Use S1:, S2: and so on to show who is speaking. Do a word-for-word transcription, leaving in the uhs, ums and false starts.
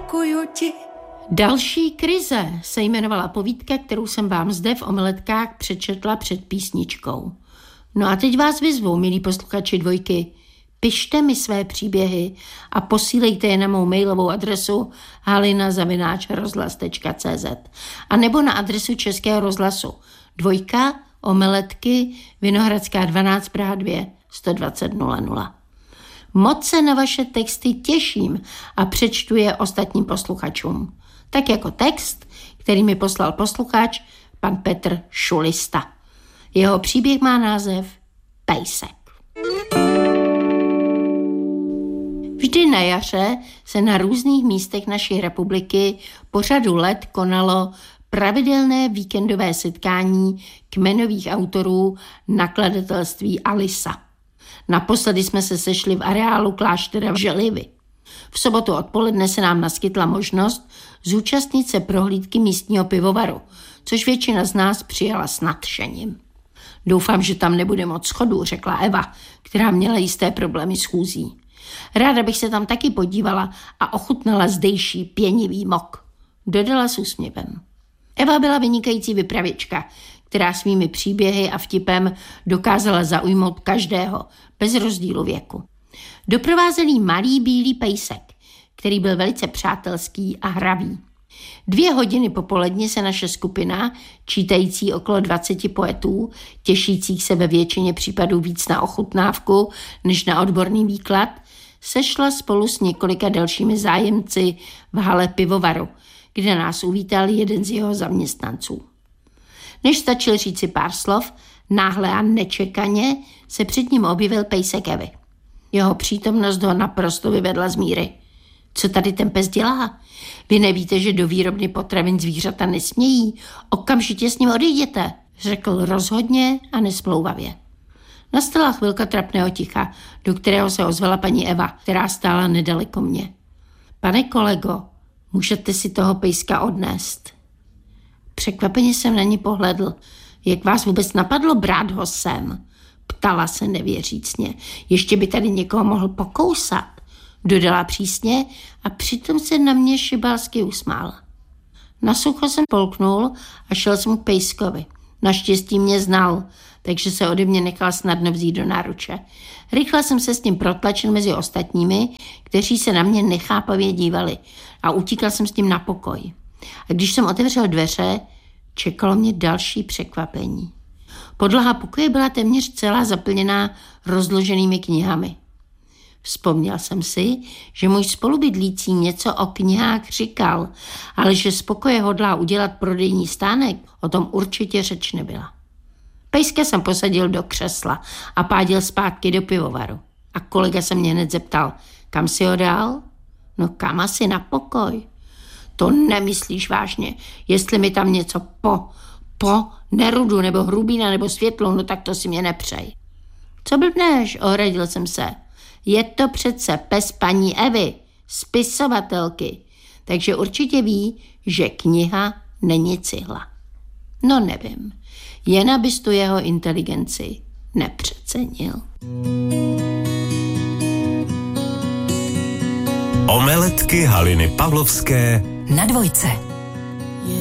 S1: děkuju ti.
S2: Další krize se jmenovala povídka, kterou jsem vám zde v Omeletkách přečetla před písničkou. No a teď vás vyzvu, milí posluchači Dvojky, pište mi své příběhy a posílejte je na mou mailovou adresu halina zavináč rozhlas tečka cé zet a nebo na adresu Českého rozhlasu Dvojka, Omeletky, Vinohradská dvanáct, Praha dva, sto dvacet nula nula. Moc se na vaše texty těším a přečtu je ostatním posluchačům. Tak jako text, který mi poslal posluchač pan Petr Šulista. Jeho příběh má název Pejsek. Vždy na jaře se na různých místech naší republiky po řadu let konalo pravidelné víkendové setkání kmenových autorů nakladatelství Alisa. Naposledy jsme se sešli v areálu kláštera v Želivy. V sobotu odpoledne se nám naskytla možnost zúčastnit se prohlídky místního pivovaru, což většina z nás přijala s nadšením. Doufám, že tam nebude moc schodů, řekla Eva, která měla jisté problémy s chůzí. Ráda bych se tam taky podívala a ochutnala zdejší pěnivý mok, dodala s úsměvem. Eva byla vynikající vypravěčka, která svými příběhy a vtipem dokázala zaujmout každého, bez rozdílu věku. Doprovázel jí malý bílý pejsek, který byl velice přátelský a hravý. Dvě hodiny popoledně se naše skupina, čítající okolo dvaceti poetů, těšících se ve většině případů víc na ochutnávku než na odborný výklad, sešla spolu s několika dalšími zájemci v hale pivovaru, kde nás uvítal jeden z jeho zaměstnanců. Než stačil říci pár slov, náhle a nečekaně se před ním objevil pejsek Evy. Jeho přítomnost ho naprosto vyvedla z míry. Co tady ten pes dělá? Vy nevíte, že do výrobny potravin zvířata nesmějí? Okamžitě s ním odejděte, řekl rozhodně a nesplouvavě. Nastala chvilka trapného ticha, do kterého se ozvala paní Eva, která stála nedaleko mě. Pane kolego, můžete si toho pejska odnést? Překvapeně jsem na ní pohledl. Jak vás vůbec napadlo brát ho sem? Ptala se nevěřícně. Ještě by tady někoho mohl pokousat. Dodala přísně a přitom se na mě šibalsky usmála. Na sucho jsem polknul a šel jsem k pejskovi. Naštěstí mě znal, takže se ode mě nechal snadno vzít do náruče. Rychle jsem se s tím protlačil mezi ostatními, kteří se na mě nechápavě dívali, a utíkal jsem s tím na pokoj. A když jsem otevřel dveře, čekalo mě další překvapení. Podlaha pokoje byla téměř celá zaplněná rozloženými knihami. Vzpomněl jsem si, že můj spolubydlící něco o knihách říkal, ale že z pokoje hodlá udělat prodejní stánek, o tom určitě řeč nebyla. Pejska jsem posadil do křesla a pádil zpátky do pivovaru. A kolega se mě hned zeptal, kam si ho dal? No kam asi na pokoj. To nemyslíš vážně, jestli mi tam něco po, po Nerudu nebo Hrubína nebo Světlou, no tak to si mě nepřej. Co blbneš, ohradil jsem se. Je to přece pes paní Evy, spisovatelky, takže určitě ví, že kniha není cihla. No nevím, jen abys tu jeho inteligenci nepřecenil.
S3: Omeletky Haliny Pavlovské
S1: na Dvojce.